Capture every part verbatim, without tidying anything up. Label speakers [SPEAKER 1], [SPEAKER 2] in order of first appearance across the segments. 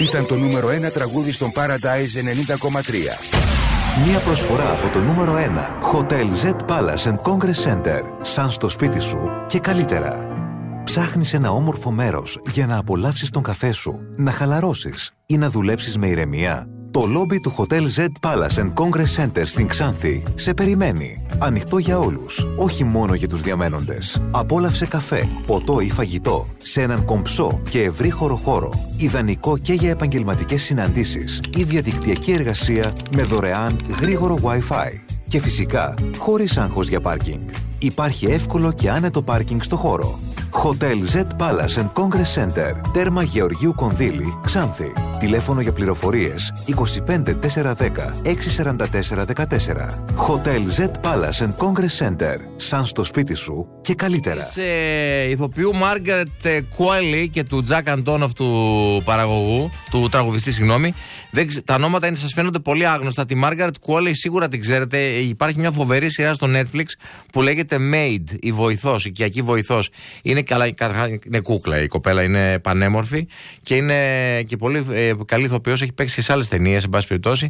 [SPEAKER 1] Ήταν το νούμερο ένα τραγούδι στον Paradise ενενήντα κόμμα τρία.
[SPEAKER 2] Μία προσφορά από το νούμερο ένα Hotel Z Palace and Congress Center. Σαν στο σπίτι σου και καλύτερα. Ψάχνεις ένα όμορφο μέρος για να απολαύσεις τον καφέ σου, να χαλαρώσεις ή να δουλέψεις με ηρεμία? Το λόμπι του Hotel Z Palace and Congress Center στην Ξάνθη σε περιμένει. Ανοιχτό για όλους, όχι μόνο για τους διαμένοντες. Απόλαυσε καφέ, ποτό ή φαγητό σε έναν κομψό και ευρύχωρο χώρο. Ιδανικό και για επαγγελματικές συναντήσεις ή διαδικτυακή εργασία με δωρεάν γρήγορο Wi-Fi. Και φυσικά, χωρίς άγχος για πάρκινγκ. Υπάρχει εύκολο και άνετο πάρκινγκ στο χώρο. Hotel Z Palace and Congress Center, τέρμα Γεωργίου Κονδύλη, Ξάνθη. Τηλέφωνο για πληροφορίες είκοσι πέντε τετρακόσια δέκα εξακόσια σαράντα τέσσερα δεκατέσσερα. Hotel Z Palace and Congress Center, σαν στο σπίτι σου και καλύτερα.
[SPEAKER 3] Της ε, ηθοποιού Μάργαρετ Κουέλι και του Τζακ Αντόνοφ του παραγωγού, του τραγουδιστή, συγγνώμη. Δεν, τα ονόματα είναι, σας φαίνονται πολύ άγνωστα. Τη Μάργαρετ Κουέλι σίγουρα την ξέρετε. Υπάρχει μια φοβερή σειρά στο Netflix που λέγεται Maid, η βοηθός, η οικιακή βοηθός. Είναι, καλά, είναι κούκλα η κοπέλα, είναι πανέμορφη και είναι και πολύ ε, καλή ηθοποιός. Έχει παίξει και σε άλλες ταινίες, εν πάση περιπτώσει.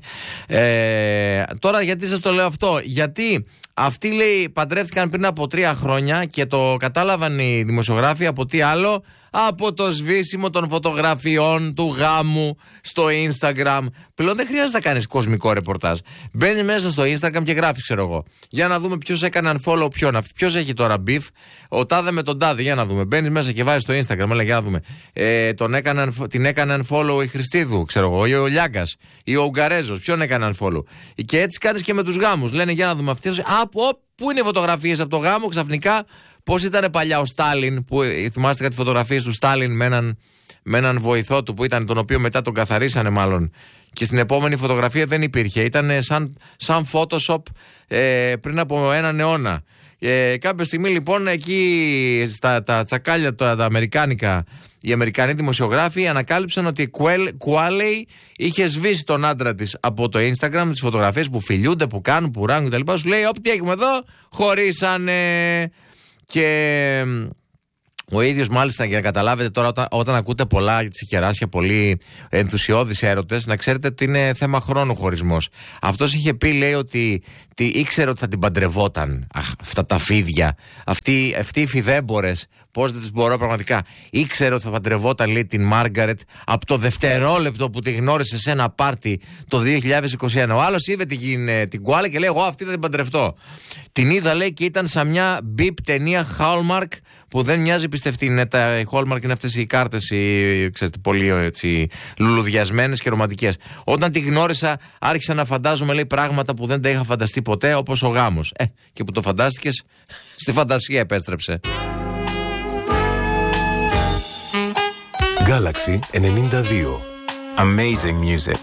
[SPEAKER 3] Ε, τώρα, γιατί σας το λέω αυτό? Γιατί αυτοί, λέει, παντρεύτηκαν πριν από τρία χρόνια και το κατάλαβαν οι δημοσιογράφοι από τι άλλο? Από το σβήσιμο των φωτογραφιών του γάμου στο Instagram. Πλέον δεν χρειάζεται να κάνεις κοσμικό ρεπορτάζ. Μπαίνεις μέσα στο Instagram και γράφεις, ξέρω εγώ, για να δούμε ποιος έκανε unfollow ποιον. Ποιος έχει τώρα beef? Ο τάδε με τον τάδε, για να δούμε. Μπαίνεις μέσα και βάζεις στο Instagram, λέει, για να δούμε. Ε, τον έκανε, την έκανε unfollow η Χριστίδου, ξέρω εγώ, ή ο Λιάγκας, ή ο Ουγγαρέζος. Ποιον έκανε unfollow? Και έτσι κάνεις και με τους γάμους. Λένε, για να δούμε αυτοί. Α, πού είναι οι φωτογραφίες από το γάμο? Ξαφνικά. Πώς ήταν παλιά ο Στάλιν, που θυμάστε κάτι φωτογραφίες του Στάλιν με έναν, με έναν βοηθό του που ήταν, τον οποίο μετά τον καθαρίσανε μάλλον. Και στην επόμενη φωτογραφία δεν υπήρχε. Ήταν σαν, σαν Photoshop ε, πριν από έναν αιώνα. Ε, κάποια στιγμή λοιπόν εκεί στα τα τσακάλια τα, τα αμερικάνικα, οι Αμερικανοί δημοσιογράφοι ανακάλυψαν ότι η Κουάλεϊ είχε σβήσει τον άντρα της από το Instagram, τις φωτογραφίες που φιλιούνται, που κάνουν, που ράγουν κτλ. Σου λέει, όπ, τι έχουμε εδώ, χωρίσανε. Και ο ίδιος, μάλιστα, για να καταλάβετε τώρα, όταν, όταν ακούτε πολλά τσικεράσια, πολύ ενθουσιώδεις έρωτες, να ξέρετε ότι είναι θέμα χρόνου χωρισμός. Αυτός είχε πει, λέει, ότι τι, ήξερε ότι θα την παντρευόταν. Αχ, αυτά τα φίδια, αυτοί, αυτοί οι φιδέμπορες, πώς δεν τους μπορώ πραγματικά. Ήξερε ότι θα παντρευόταν, λέει, την Μάργαρετ από το δευτερόλεπτο που τη γνώρισε σε ένα πάρτι το δύο χιλιάδες είκοσι ένα. Ο άλλος είδε την, την Κουάλη και λέει, εγώ αυτή θα την παντρευτώ. Την είδα, λέει, και ήταν σαν μια μπιπ ταινία Hallmark που δεν μοιάζει πιστευτή. Είναι τα η Hallmark, είναι αυτές οι κάρτες, οι, ξέρετε, πολύ έτσι, λουλουδιασμένες και ρομαντικές. Όταν τη γνώρισα, άρχισα να φαντάζομαι, λέει, πράγματα που δεν τα είχα φανταστεί ποτέ, όπως ο γάμος. Ε, και που το φαντάστηκες, στη φαντασία επέστρεψε.
[SPEAKER 2] Galaxy ενενήντα δύο.
[SPEAKER 4] Amazing music.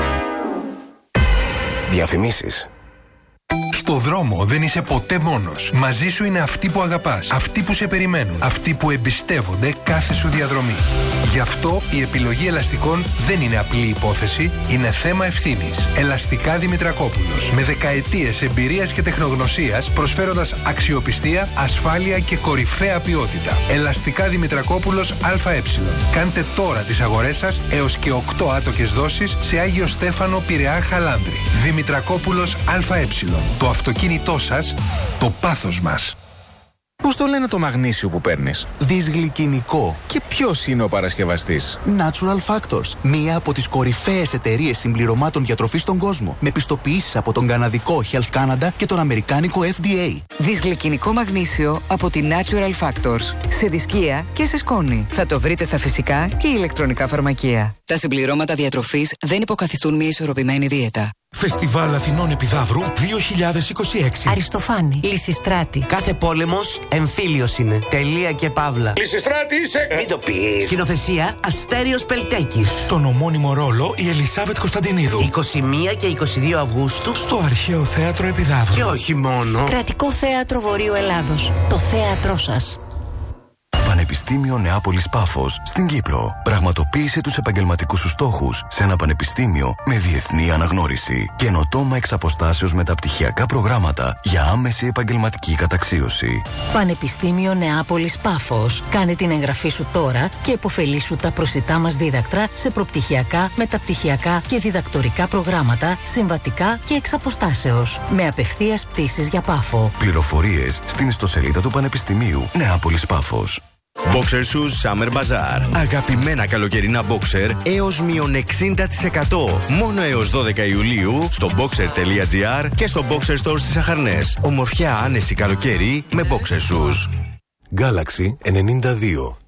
[SPEAKER 2] Διαφημίσεις.
[SPEAKER 5] Στο δρόμο δεν είσαι ποτέ μόνος. Μαζί σου είναι αυτοί που αγαπάς, αυτοί που σε περιμένουν, αυτοί που εμπιστεύονται κάθε σου διαδρομή. Γι' αυτό η επιλογή ελαστικών δεν είναι απλή υπόθεση, είναι θέμα ευθύνης. Ελαστικά Δημητρακόπουλος. Με δεκαετίες εμπειρίας και τεχνογνωσίας, προσφέροντας αξιοπιστία, ασφάλεια και κορυφαία ποιότητα. Ελαστικά Δημητρακόπουλος ΑΕ. Κάντε τώρα τις αγορές σας έως και οκτώ άτοκες δόσεις σε Άγιο Στέφανο, Πειραιά, Χαλάνδρη. Δημητρακόπουλος ΑΕ. Το αυτοκίνητό σας, το πάθος μας.
[SPEAKER 4] Πώς το λένε το μαγνήσιο που παίρνεις?
[SPEAKER 6] Δυσγλυκινικό.
[SPEAKER 4] Και ποιος είναι ο παρασκευαστής?
[SPEAKER 6] Natural Factors. Μία από τις κορυφαίες εταιρείες συμπληρωμάτων διατροφής στον κόσμο. Με πιστοποιήσεις από τον καναδικό Health Canada και τον αμερικάνικο Εφ Ντι Έι.
[SPEAKER 7] Δυσγλυκινικό μαγνήσιο από τη Natural Factors. Σε δισκία και σε σκόνη. Θα το βρείτε στα φυσικά και ηλεκτρονικά φαρμακεία. Τα συμπληρώματα διατροφής δεν υποκαθιστούν μια ισορροπημένη δίαιτα.
[SPEAKER 8] Φεστιβάλ Αθηνών Επιδαύρου δύο χιλιάδες είκοσι έξι.
[SPEAKER 9] Αριστοφάνη. Λυσιστράτη.
[SPEAKER 10] Κάθε πόλεμος εμφύλιος είναι. Τελεία και παύλα.
[SPEAKER 11] Λυσιστράτη είσαι.
[SPEAKER 10] Μην το πεις. Σκηνοθεσία Αστέριος Πελτέκης.
[SPEAKER 8] Στον ομώνυμο ρόλο η Ελισάβετ Κωνσταντινίδου.
[SPEAKER 10] είκοσι μία και είκοσι δύο Αυγούστου.
[SPEAKER 8] Στο Αρχαίο Θέατρο Επιδαύρου.
[SPEAKER 10] Και όχι μόνο.
[SPEAKER 9] Κρατικό Θέατρο Βορείου Ελλάδος. Το θέατρό σας.
[SPEAKER 11] Πανεπιστήμιο Νεάπολης Πάφος στην Κύπρο. Πραγματοποίησε τους επαγγελματικούς σου στόχους σε ένα πανεπιστήμιο με διεθνή αναγνώριση. Καινοτόμα εξ αποστάσεως μεταπτυχιακά προγράμματα για άμεση επαγγελματική καταξίωση.
[SPEAKER 9] Πανεπιστήμιο Νεάπολης Πάφος. Κάνε την εγγραφή σου τώρα και επωφελήσου τα προσιτά μας δίδακτρα σε προπτυχιακά, μεταπτυχιακά και διδακτορικά προγράμματα, συμβατικά και εξ αποστάσεως. Με απευθείας πτήσεις για Πάφο.
[SPEAKER 11] Πληροφορίες στην ιστοσελίδα του Πανεπιστημίου Νεάπολης Πάφος.
[SPEAKER 12] Boxer Shoes Summer Bazaar. Αγαπημένα καλοκαιρινά boxer έως μείον εξήντα τοις εκατό. Μόνο έως δώδεκα Ιουλίου στο boxer.gr και στο Boxer Store στις Αχαρνές. Ομορφιά άνεση καλοκαίρι με Boxer Shoes.
[SPEAKER 13] Galaxy ενενήντα δύο.